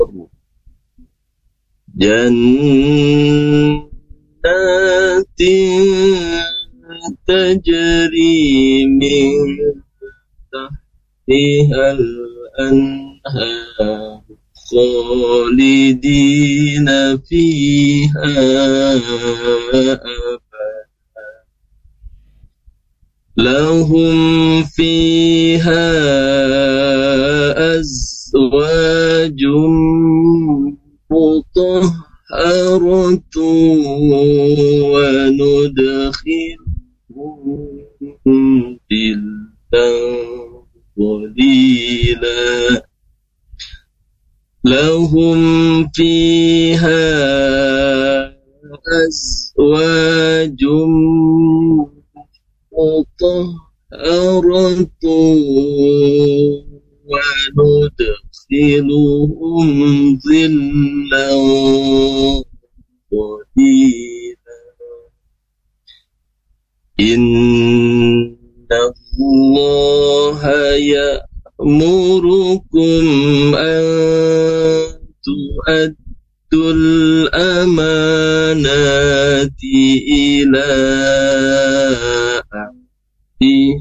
جنات تجري من تحتها الأنهار خالدين فيها أبدا لهم فيها أزواج مطهرة وندخلهم ظلا ظليلا لهم فيها أزواج مطهرة وندخلهم ظلا ظليلا إن الله يأمركم أن تؤدوا الأمانات إلى أهلها